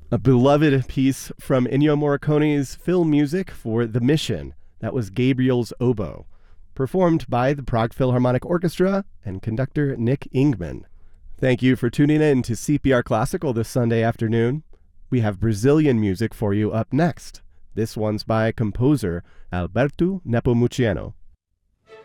A beloved piece from Ennio Morricone's film music for The Mission. That was Gabriel's Oboe, performed by the Prague Philharmonic Orchestra and conductor Nick Ingman. Thank you for tuning in to CPR Classical this Sunday afternoon. We have Brazilian music for you up next. This one's by composer Alberto Nepomuceno.